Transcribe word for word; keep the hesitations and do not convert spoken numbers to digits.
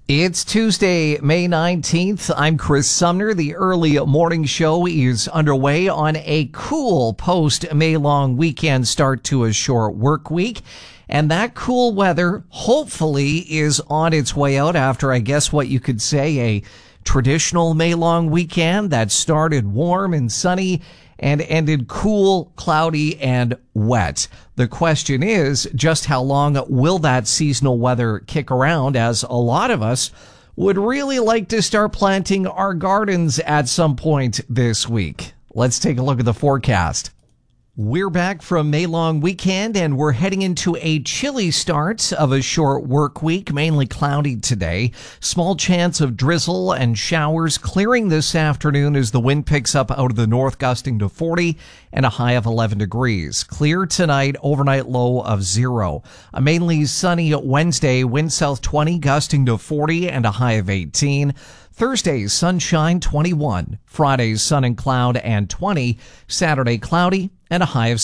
It's Tuesday, May nineteenth. I'm Chris Sumner. The early morning show is underway on a cool post-May long weekend start to a short work week. And that cool weather hopefully is on its way out after, I guess what you could say, a traditional May long weekend that started warm and sunny and ended cool, cloudy, and wet. The question is, just how long will that seasonal weather kick around, as a lot of us would really like to start planting our gardens at some point this week. Let's take a look at the forecast. We're back from May long weekend and we're heading into a chilly start of a short work week, mainly cloudy today. Small chance of drizzle and showers clearing this afternoon as the wind picks up out of the north, gusting to forty and a high of eleven degrees. Clear tonight, overnight low of zero. A mainly sunny Wednesday, wind south twenty, gusting to forty and a high of eighteen. Thursday, sunshine, twenty-one. Friday, sun and cloud and twenty. Saturday, cloudy and a high of